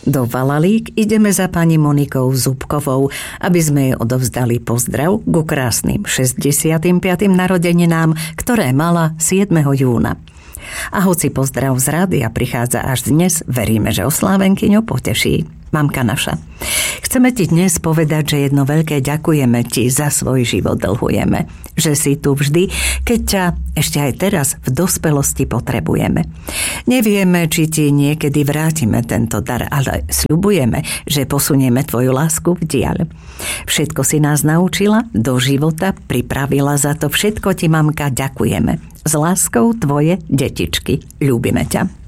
Do Valalík ideme za pani Monikou Zubkovou, aby sme jej odovzdali pozdrav ku krásnym 65. narodeninám, ktoré mala 7. júna. A hoci pozdrav z rádia prichádza až dnes, veríme, že oslávenkyňu poteší. Mamka naša, chceme ti dnes povedať, že jedno veľké ďakujeme ti za svoj život dlhujeme. Že si tu vždy, keď ťa ešte aj teraz v dospelosti potrebujeme. Nevieme, či ti niekedy vrátime tento dar, ale sľubujeme, že posunieme tvoju lásku v diaľ. Všetko si nás naučila, do života pripravila, za to všetko ti, mamka, ďakujeme. S láskou tvoje detičky. Ľúbime ťa.